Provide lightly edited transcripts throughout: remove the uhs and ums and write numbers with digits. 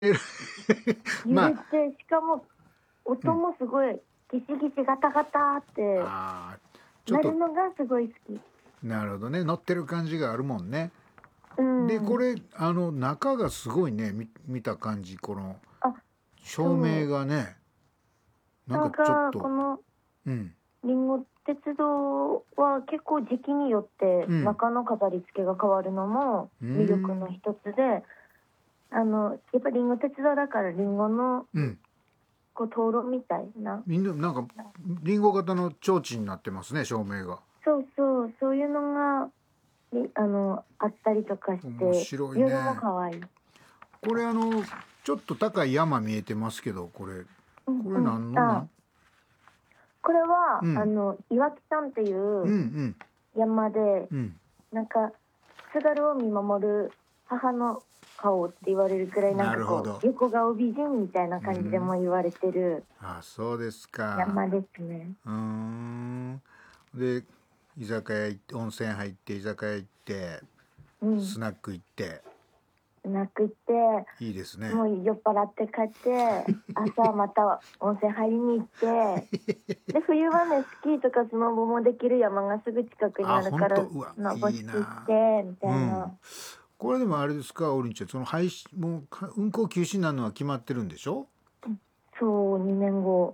まあ揺れて、しかも音もすごいギシギシガタガタってちょっとなるのがすごい好き。 なるほどね、乗ってる感じがあるもんね。でこうん。 れ中がすごいね、見た感じ、このあ、 照明そう。 がね、なんかなんかこちょっとのうんリンゴ鉄道は結構時期によってうん中の飾り付けが変わるのも魅力の一つで、やっぱりリンゴ鉄道だからリンゴのうんこう灯籠みたいな、 みんななんかリンゴ型の提灯になってますね、照明が。 そうそう、そういうのがあったりとかし面て、 白いね。 夜も可愛い。 これちょっと高い山見えてますけど、これ何のなんこれは、 うん岩木山っていうんううん山で、 うんなんか津軽を見守る母の顔って言われるくらい、なんかこなるほど。 う横顔美人みたいな感じでも言われてるそうですか。 山ですね。 で居酒屋行って、温泉入って居酒屋行って、スナック行って、 なくっていいですね。 もう酔っ払って帰って朝また温泉入りに行ってで冬はねスキーとかスノボもできる山がすぐ近くにあるから登って行ってみたいな。 これでもあれですか、オリンちゃん、そのもう運行休止になるのは決まってるんでしょ。 そう、2年後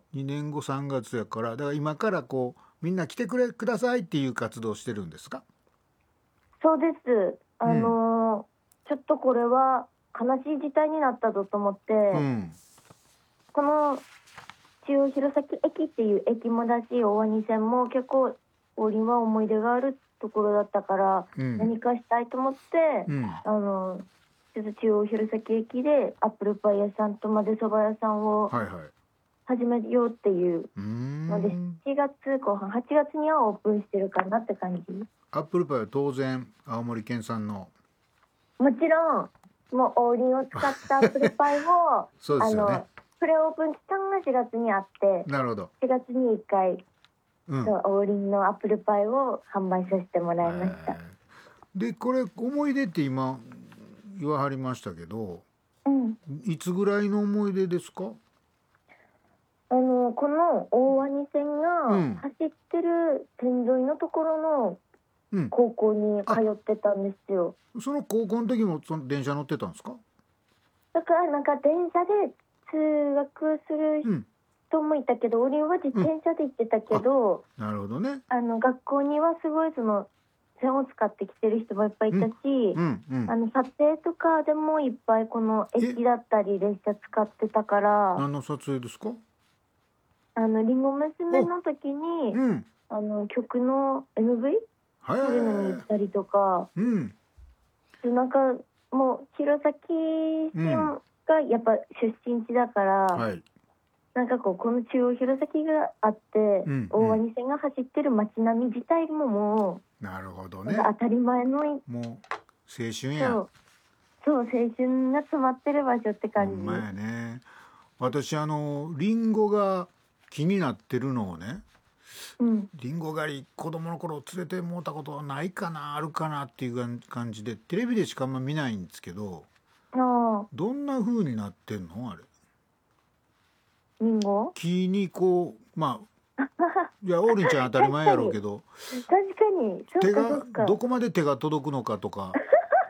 3月やから、だから今からこうみんな来てくださいっていう活動をしてるんですか。 そうです。ちょっとこれは悲しい事態になったぞと思って、この中央弘前駅っていう駅もだし、大鰐線も結構王林は思い出があるところだったから、何かしたいと思って、ちょっと中央弘前駅でアップルパイ屋さんとまぜそば屋さんを始めようっていうので、7月後半8月にはオープンしてるかなって感じ。 アップルパイは当然青森県産の、 もちろんもう王林を使ったアップルパイをそうですよね。 プレオープン期間が4月にあって、 なるほど、 4月に1回、王林のアップルパイを販売させてもらいました。 でこれ思い出って今言わはりましたけど、いつぐらいの思い出ですか。 この大鰐線が走ってる線沿いのところの高校に通ってたんですよ。 その高校の時もその電車乗ってたんですか。 だからなんか電車で通学する人もいたけど、王林は自転車で行ってたけど、 なるほどね。 学校にはすごいその線を使ってきてる人もいっぱいいたし、撮影とかでもいっぱいこの駅だったり列車使ってたから。 何の撮影ですか。 りんご娘の時に、曲の MV 撮るのに行ったりとか、なんかもう弘前市がやっぱ出身地だから、なんかこの中央弘前があって、大鰐線が走ってる街並み自体ももう、 なるほどね、 当たり前のもう青春や。 そう青春が詰まってる場所って感じ。 ほんまやね。私リンゴが気になってるのをね、リンゴ狩り子供の頃連れてもうたことはないかな、あるかなっていう感じでテレビでしかあんま見ないんですけど、どんな風になってんのあれ。 リンゴ木にこういや王林ちゃん当たり前やろうけど確かに手がどこまで手が届くのかとか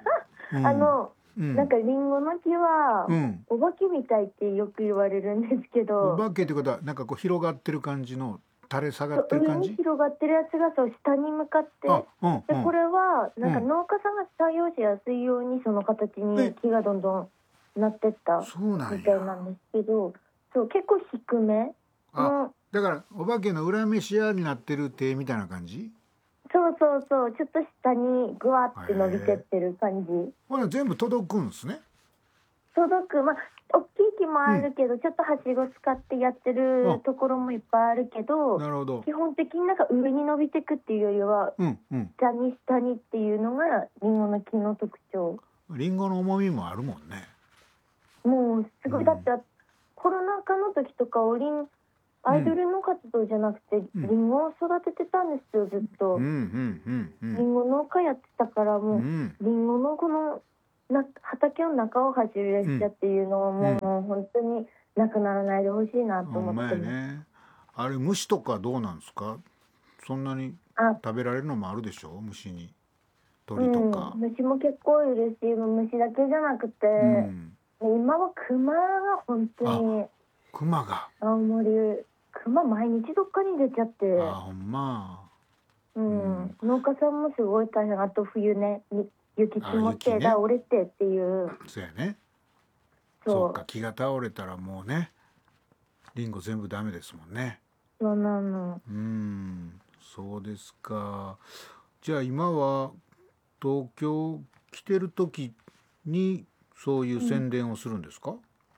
なんかリンゴの木は、お化けみたいってよく言われるんですけど、 お化けってことはなんかこう広がってる感じの垂れ下がってる感じ。 上に広がってるやつがそう下に向かって、でこれはなんか農家さんが採用しやすいようにその形に木がどんどんなってったみたいなんですけど、そう結構低めの、 だからお化けの裏飯屋になってる手みたいな感じ。 そうちょっと下にグワって伸びてってる感じ。 これ全部届くんですね。 届く、大きい木もあるけど、ちょっとはしご使ってやってるところもいっぱいあるけど、 なるほど。 基本的になんか上に伸びてくっていうよりは、下にっていうのがリンゴの木の特徴。 リンゴの重みもあるもんね。 もうすごい、だってコロナ禍の時とかアイドルの活動じゃなくて、リンゴを育ててたんですよ、ずっと。リンゴ農家やってたから、もうリンゴのこの畑の中を走る列車っていうのをもう本当になくならないでほしいなと思ってます。 ね、あれ虫とかどうなんですか？そんなに食べられるのもあるでしょ？虫に鳥とか、 虫も結構いるし、虫だけじゃなくて、今はクマが本当に、 クマが青森クマ毎日どっかに出ちゃって、 ほんま、 農家さんもすごい大変。あと冬ね、雪積もって枝折れてっていう。 そうやね。そうか、木が倒れたらもうね、リンゴ全部ダメですもんね。 そうなの。 そうですか。じゃあ今は東京来てる時にそういう宣伝をするんですか？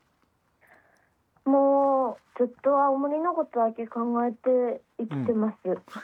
もうずっと青森のことだけ考えて生きてます。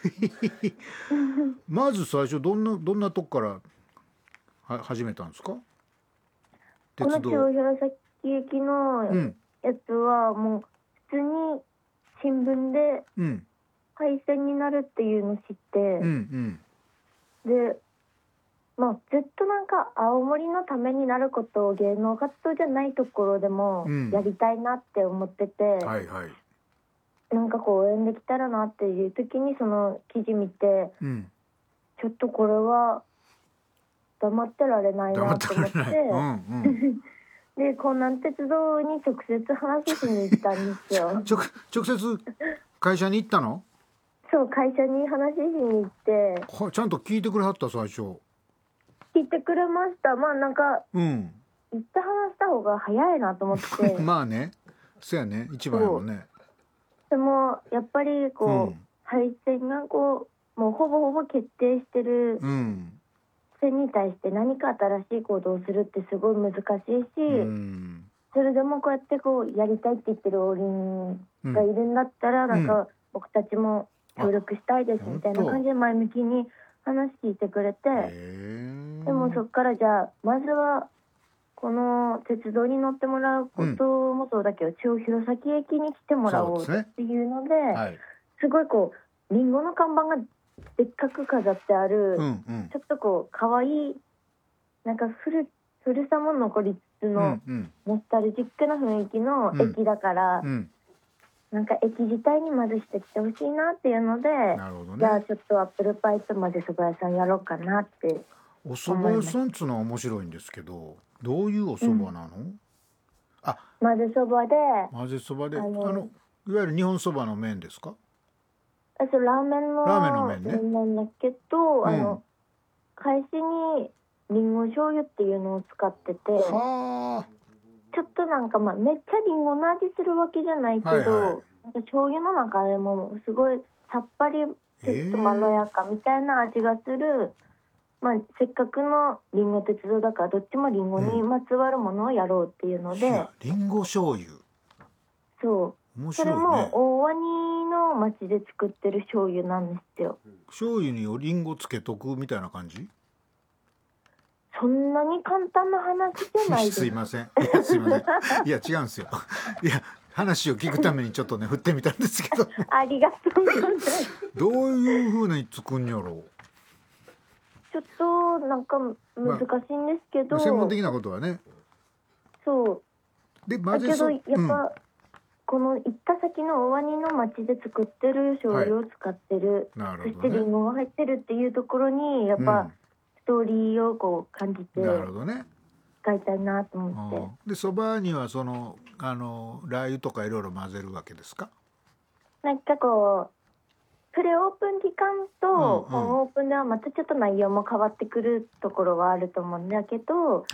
まず最初どんなとこから始めたんですか？ この中央弘前駅のやつはもう普通に新聞で廃線になるっていうのを知って、でずっとなんか青森のためになることを芸能活動じゃないところでもやりたいなって思ってて、なんかこう応援できたらなっていう時にその記事見て、ちょっとこれは黙ってられないなと思ってで、江南鉄道に直接話しに行ったんですよ。 直接会社に行ったの？ そう、会社に話しに行って。 ちゃんと聞いてくれはった？最初聞いてくれました。なんか、行って話した方が早いなと思ってまあね、そうやね、一番やもんね。 でもやっぱり廃線がもうほぼほぼ決定してる線に対して何か新しい行動をするってすごい難しいし、それでもこうやってやりたいって言ってる王林がいるんだったら、なんか僕たちも協力したいですみたいな感じで前向きに話聞いてくれて、でもそっからじゃあまずはこの鉄道に乗ってもらうこともそうだけど、中央弘前駅に来てもらおうっていうので、すごいリンゴの看板がでっかく飾ってある、ちょっとかわいいなんか古さも残りつつのノスタルジックな雰囲気の駅だから、なんか駅自体にまずしてきてほしいなっていうので、じゃあちょっとアップルパイと混ぜそば屋さんやろうかなって。 お蕎麦屋さんっつうのは面白いんですけど、どういうお蕎麦なの？ 混ぜそばで、 混ぜそばで、いわゆる日本そばの麺ですか？ そう、ラーメンの麺ね。 なんだけど、返しにりんご醤油っていうのを使ってて、ちょっとなんかめっちゃりんごの味するわけじゃないけど、なんか醤油の中でもすごいさっぱりちょっとまろやかみたいな味がする。せっかくのりんご鉄道だからどっちもりんごにまつわるものをやろうっていうので、 りんご醤油、 そう、面白いね。それも大鰐の町で作ってる醤油なんですよ。 醤油にりんごつけとくみたいな感じ？ そんなに簡単な話じゃないです。 すいません、すいません、いや違うんですよ。いや話を聞くためにちょっとね振ってみたんですけどありがとうございます。 どういうふうに作んやろう。 ちょっとなんか難しいんですけど、 専門的なことはね。 そうでだけどやっぱ、この行った先の大鰐の町で作ってる醤油を使ってる、そしてリンゴが入ってるっていうところにやっぱ、ストーリーを感じて、使いたいなと思って。 でそばにはラー油とかいろいろ混ぜるわけですか？ なんかプレオープン期間と本オープンではまたちょっと内容も変わってくるところはあると思うんだけど、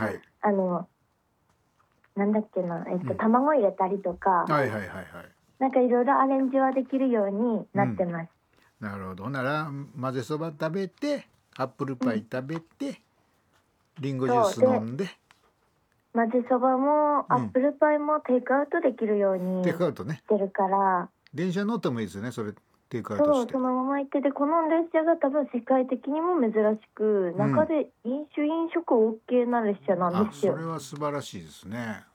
なんだっけな、卵入れたりとか、なんかいろいろアレンジはできるようになってます。 なるほど。なら混ぜそば食べてアップルパイ食べて、リンゴジュース飲んで、 混ぜそばもアップルパイもテイクアウトできるようにしてるから、 電車乗ってもいいですよね、それテイクアウトして。 そう、そのまま行って、この列車が多分世界的にも珍しく、中で飲食 OK な列車なんですよ。 それは素晴らしいですね。